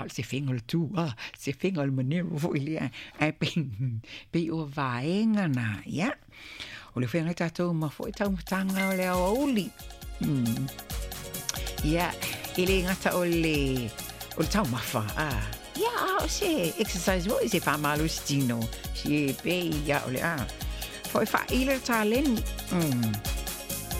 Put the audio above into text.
se fingol tu se fingol manero fo ile ai pe o vaenga na ya o le fenga tato ma fo tau tanga o le auli ya ile ngata o le tau mafa ya o se exercise wo se fa malo stino si pe ya o le fo fa ile talen